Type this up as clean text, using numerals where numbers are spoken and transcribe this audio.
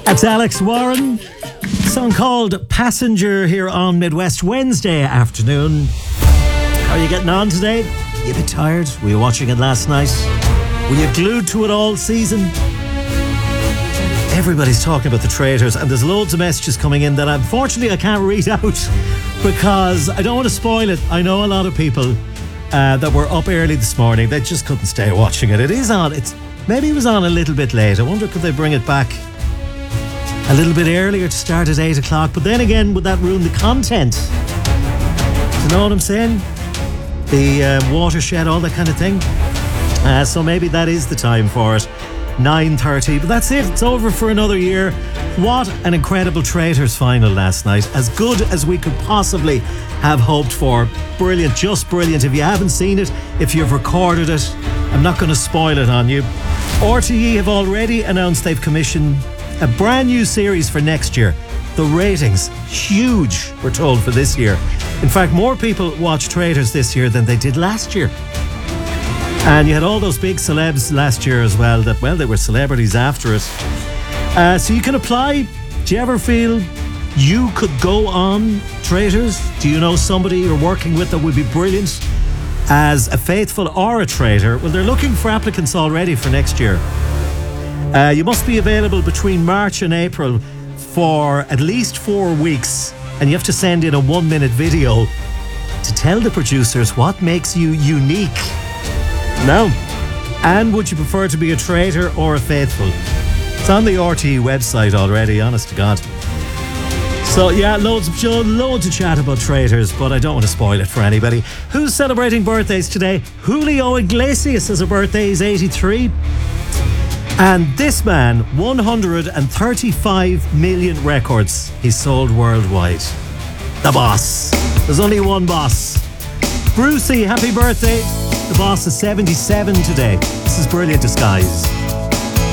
That's Alex Warren. Song called Passenger here on Midwest Wednesday afternoon. How are you getting on today? You a bit tired? Were you watching it last night? Were you glued to it all season? Everybody's talking about the Traitors, and there's loads of messages coming in that unfortunately I can't read out because I don't want to spoil it. I know a lot of people that were up early this morning. They just couldn't stay watching it. It is on. Maybe it was on a little bit late. I wonder could they bring it back a little bit earlier to start at 8 o'clock. But then again, would that ruin the content? Do you know what I'm saying? The watershed, all that kind of thing. So maybe that is the time for it. 9:30. But that's it. It's over for another year. What an incredible Traitors final last night. As good as we could possibly have hoped for. Brilliant. Just brilliant. If you haven't seen it, if you've recorded it, I'm not going to spoil it on you. RTE have already announced they've commissioned a brand new series for next year. The ratings, huge, we're told, for this year. In fact, more people watched Traitors this year than they did last year. And you had all those big celebs last year as well that, well, they were celebrities after it. So you can apply. Do you ever feel you could go on Traitors? Do you know somebody you're working with that would be brilliant as a faithful or a traitor? Well, they're looking for applicants already for next year. You must be available between March and April for at least 4 weeks, and you have to send in a 1-minute video to tell the producers what makes you unique. Now, and would you prefer to be a traitor or a faithful? It's on the RTE website already, honest to God. So yeah, loads of chat about Traitors, but I don't want to spoil it for anybody. Who's celebrating birthdays today? Julio Iglesias has a birthday, he's 83. And this man, 135 million records he's sold worldwide. The boss. There's only one boss. Brucey, happy birthday. The boss is 77 today. This is Brilliant Disguise.